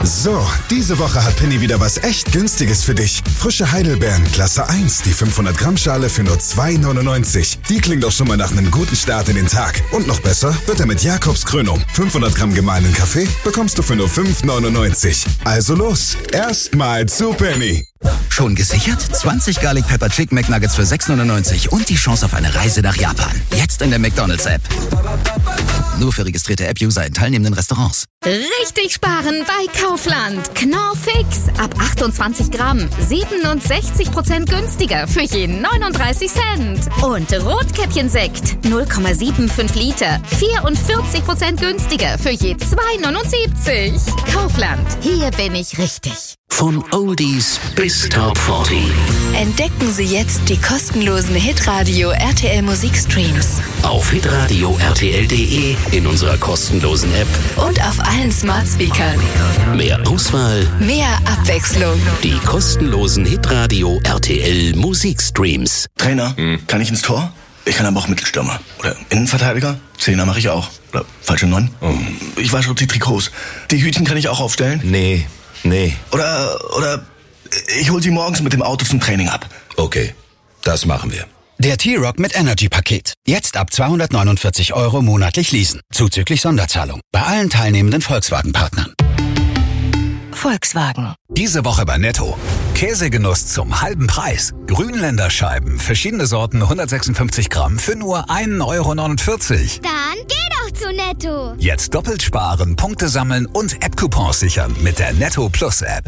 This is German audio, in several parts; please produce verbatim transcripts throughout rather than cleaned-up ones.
So, diese Woche hat Penny wieder was echt Günstiges für dich. Frische Heidelbeeren, Klasse eins, die fünfhundert Gramm Schale für nur zwei neunundneunzig. Die klingt doch schon mal nach einem guten Start in den Tag. Und noch besser wird er mit Jakobs Krönung. fünfhundert Gramm gemahlenen Kaffee bekommst du für nur fünf neunundneunzig. Also los, erstmal zu Penny. Schon gesichert? zwanzig Garlic Pepper Chicken McNuggets für sechs neunundneunzig und die Chance auf eine Reise nach Japan. Jetzt in der McDonald's-App. Nur für registrierte App-User in teilnehmenden Restaurants. Richtig sparen bei Kaufland. Knorr Fix. Ab achtundzwanzig Gramm. siebenundsechzig Prozent günstiger für jeden neununddreißig Cent. Und Rotkäppchensekt. null Komma fünfundsiebzig Liter. vierundvierzig Prozent günstiger für je zwei neunundsiebzig. Kaufland. Hier bin ich richtig. Von Oldies bis Top vierzig. Entdecken Sie jetzt die kostenlosen Hitradio R T L Musikstreams. Auf hitradio r t l punkt d e, in unserer kostenlosen App und auf allen Smart Speakern. Mehr Auswahl, mehr Abwechslung. Die kostenlosen Hitradio R T L Musikstreams. Trainer, hm. kann ich ins Tor? Ich kann aber auch Mittelstürmer. Oder Innenverteidiger? Zehner mache ich auch. Oder falsche Neun? Oh. Ich wasche die Trikots. Die Hütchen kann ich auch aufstellen? Nee. Nee. Oder, oder ich hol sie morgens mit dem Auto zum Training ab. Okay, das machen wir. Der T-Rock mit Energy-Paket. Jetzt ab zweihundertneunundvierzig Euro monatlich leasen. Zuzüglich Sonderzahlung. Bei allen teilnehmenden Volkswagen-Partnern. Volkswagen. Diese Woche bei Netto. Käsegenuss zum halben Preis. Grünländerscheiben, verschiedene Sorten, hundertsechsundfünfzig Gramm für nur ein Euro neunundvierzig. Dann geh doch zu Netto. Jetzt doppelt sparen, Punkte sammeln und App-Coupons sichern mit der Netto Plus App.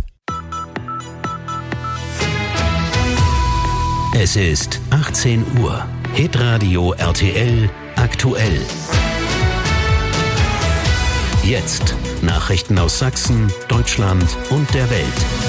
Es ist achtzehn Uhr. Hitradio R T L aktuell. Jetzt Nachrichten aus Sachsen, Deutschland und der Welt.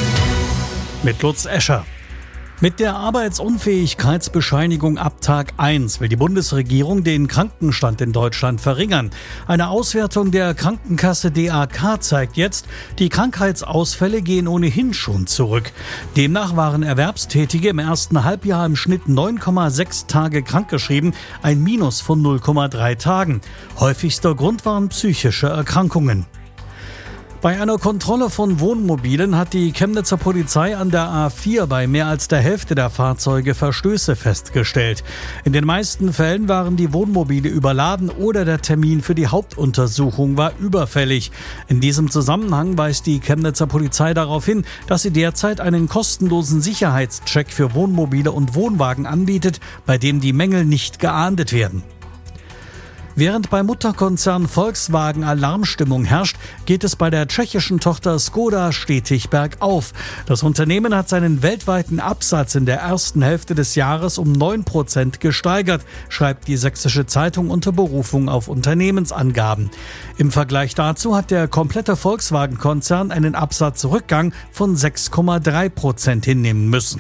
Mit Lutz Escher. Mit der Arbeitsunfähigkeitsbescheinigung ab Tag eins will die Bundesregierung den Krankenstand in Deutschland verringern. Eine Auswertung der Krankenkasse D A K zeigt jetzt, die Krankheitsausfälle gehen ohnehin schon zurück. Demnach waren Erwerbstätige im ersten Halbjahr im Schnitt neun Komma sechs Tage krankgeschrieben, ein Minus von null Komma drei Tagen. Häufigster Grund waren psychische Erkrankungen. Bei einer Kontrolle von Wohnmobilen hat die Chemnitzer Polizei an der A vier bei mehr als der Hälfte der Fahrzeuge Verstöße festgestellt. In den meisten Fällen waren die Wohnmobile überladen oder der Termin für die Hauptuntersuchung war überfällig. In diesem Zusammenhang weist die Chemnitzer Polizei darauf hin, dass sie derzeit einen kostenlosen Sicherheitscheck für Wohnmobile und Wohnwagen anbietet, bei dem die Mängel nicht geahndet werden. Während beim Mutterkonzern Volkswagen Alarmstimmung herrscht, geht es bei der tschechischen Tochter Skoda stetig bergauf. Das Unternehmen hat seinen weltweiten Absatz in der ersten Hälfte des Jahres um neun Prozent gesteigert, schreibt die Sächsische Zeitung unter Berufung auf Unternehmensangaben. Im Vergleich dazu hat der komplette Volkswagen-Konzern einen Absatzrückgang von sechs Komma drei Prozent hinnehmen müssen.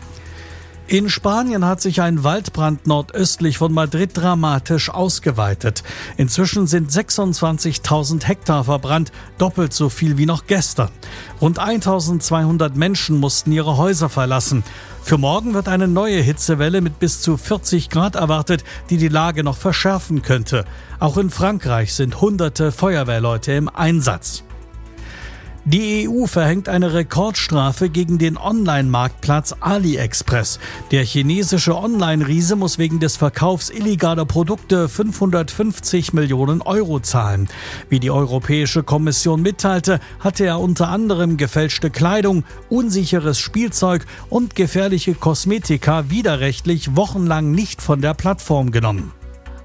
In Spanien hat sich ein Waldbrand nordöstlich von Madrid dramatisch ausgeweitet. Inzwischen sind sechsundzwanzigtausend Hektar verbrannt, doppelt so viel wie noch gestern. Rund eintausendzweihundert Menschen mussten ihre Häuser verlassen. Für morgen wird eine neue Hitzewelle mit bis zu vierzig Grad erwartet, die die Lage noch verschärfen könnte. Auch in Frankreich sind hunderte Feuerwehrleute im Einsatz. Die E U verhängt eine Rekordstrafe gegen den Online-Marktplatz AliExpress. Der chinesische Online-Riese muss wegen des Verkaufs illegaler Produkte fünfhundertfünfzig Millionen Euro zahlen. Wie die Europäische Kommission mitteilte, hatte er unter anderem gefälschte Kleidung, unsicheres Spielzeug und gefährliche Kosmetika widerrechtlich wochenlang nicht von der Plattform genommen.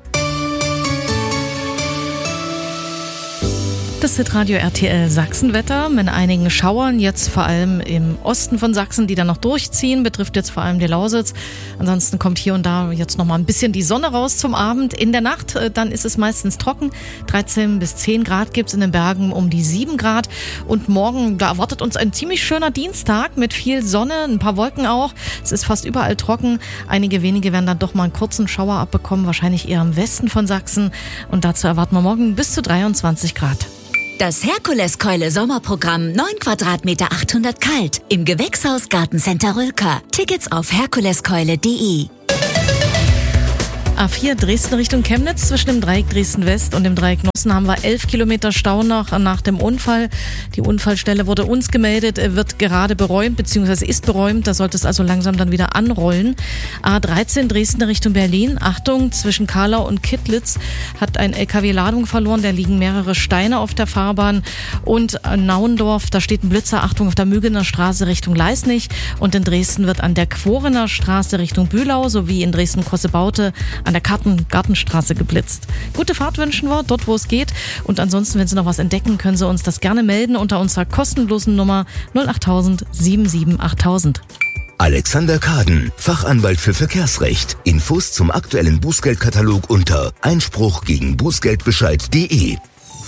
Das Hitradio R T L Sachsenwetter mit einigen Schauern, jetzt vor allem im Osten von Sachsen, die dann noch durchziehen, betrifft jetzt vor allem die Lausitz. Ansonsten kommt hier und da jetzt noch mal ein bisschen die Sonne raus zum Abend. In der Nacht, dann ist es meistens trocken. dreizehn bis zehn Grad gibt's in den Bergen, um die sieben Grad. Und morgen, da erwartet uns ein ziemlich schöner Dienstag mit viel Sonne, ein paar Wolken auch. Es ist fast überall trocken. Einige wenige werden dann doch mal einen kurzen Schauer abbekommen, wahrscheinlich eher im Westen von Sachsen. Und dazu erwarten wir morgen bis zu dreiundzwanzig Grad. Das Herkuleskeule Sommerprogramm neun Quadratmeter achthundert kalt im Gewächshaus Gartencenter Rülker. Tickets auf herkuleskeule punkt de. A vier Dresden Richtung Chemnitz zwischen dem Dreieck Dresden-West und dem Dreieck Nossen haben wir elf Kilometer Stau nach, nach dem Unfall. Die Unfallstelle wurde uns gemeldet, wird gerade beräumt bzw. ist beräumt. Da sollte es also langsam dann wieder anrollen. A dreizehn Dresden Richtung Berlin. Achtung, zwischen Kahlau und Kittlitz hat ein L K W Ladung verloren. Da liegen mehrere Steine auf der Fahrbahn. Und Nauendorf, da steht ein Blitzer. Achtung, auf der Mügener Straße Richtung Leisnig. Und in Dresden wird an der Quorener Straße Richtung Bühlau sowie in Dresden-Kossebaute an der Karten- Gartenstraße geblitzt. Gute Fahrt wünschen wir, dort wo es geht. Und ansonsten, wenn Sie noch was entdecken, können Sie uns das gerne melden unter unserer kostenlosen Nummer null acht null null sieben sieben acht null null null. Alexander Kaden, Fachanwalt für Verkehrsrecht. Infos zum aktuellen Bußgeldkatalog unter Einspruch gegen Bußgeldbescheid punkt de.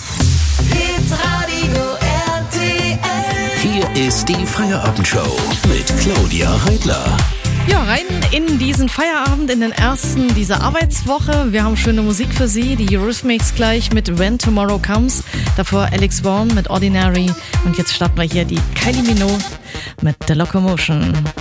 Hier ist die Feierabendshow mit Claudia Heidler. Ja, rein in diesen Feierabend, in den ersten dieser Arbeitswoche. Wir haben schöne Musik für Sie, die Eurythmics gleich mit When Tomorrow Comes. Davor Alex Vaughan mit Ordinary. Und jetzt starten wir hier die Kylie Minogue mit The Locomotion.